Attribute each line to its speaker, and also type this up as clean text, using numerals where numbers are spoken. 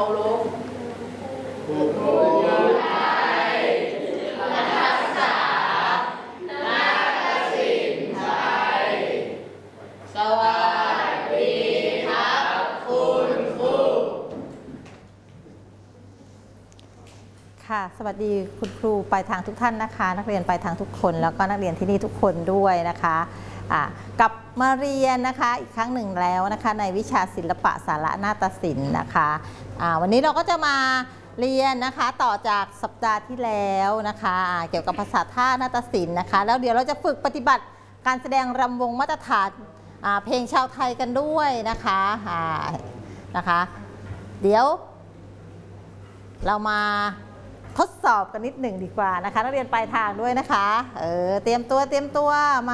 Speaker 1: ารพคุณครูไทยนักศึกษานาฏศิลป์ไทยสวัสดีครับคุณครู
Speaker 2: ค่ะสวัสดีคุณครูปลายทางทุกท่านนะคะนักเรียนปลายทางทุกคนแล้วก็นักเรียนที่นี่ทุกคนด้วยนะคะกลับมาเรียนนะคะอีกครั้งหนึ่งแล้วนะคะในวิชาศิลปะสาระนาฏศิลป์นะคะวันนี้เราก็จะมาเรียนนะคะต่อจากสัปดาห์ที่แล้วนะคะเกี่ยวกับภาษาท่านาฏศิลป์นะคะแล้วเดี๋ยวเราจะฝึกปฏิบัติการแสดงรำวงมาตรฐานเพลงชาวไทยกันด้วยนะคะเดี๋ยวเรามาทดสอบกันนิดหนึ่งดีกว่านะคะนักเรียนปลายทางด้วยนะคะเตรียมตัวมา